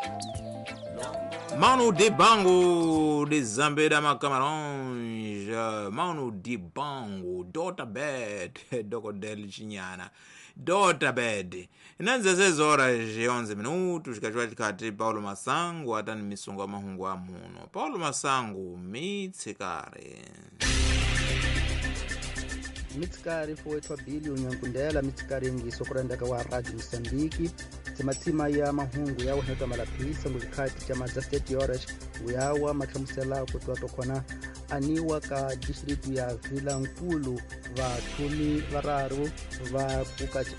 Manu Dibango de Zambeda Macamarões, Manu Dibango, Dota Bed, Docodel Chinyana, Dota Bed. Inanza 6 horas e 11 minutos, chikachwa chikati Paulo Masango, atani misungo mahungu amuno. Paulo Masango, mitsikare. Mitsikari foetwa bili unyankundela mitsikari ngiso kurandaka wa Radio Msambiki. Timatima ya mahungu yawo heta malapisa nguzikati cha State Orange uyawa makamusela kutwatokona aniwa ka district ya Vilankulu va 10 vararu va kuka